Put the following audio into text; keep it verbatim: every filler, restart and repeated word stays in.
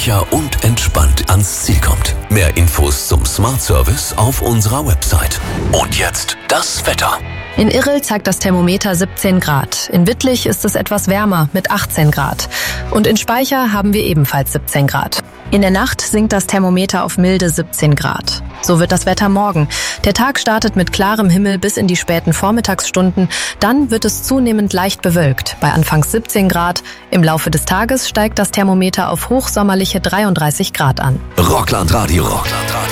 sicher und entspannt ans Ziel kommt. Mehr Infos zum Smart Service auf unserer Website. Und jetzt das Wetter. In Irrel zeigt das Thermometer siebzehn Grad. In Wittlich ist es etwas wärmer mit achtzehn Grad. Und in Speicher haben wir ebenfalls siebzehn Grad. In der Nacht sinkt das Thermometer auf milde siebzehn Grad. So wird das Wetter morgen. Der Tag startet mit klarem Himmel bis in die späten Vormittagsstunden. Dann wird es zunehmend leicht bewölkt, bei anfangs siebzehn Grad. Im Laufe des Tages steigt das Thermometer auf hochsommerliche dreiunddreißig Grad an. Rockland Radio. Rockland Radio.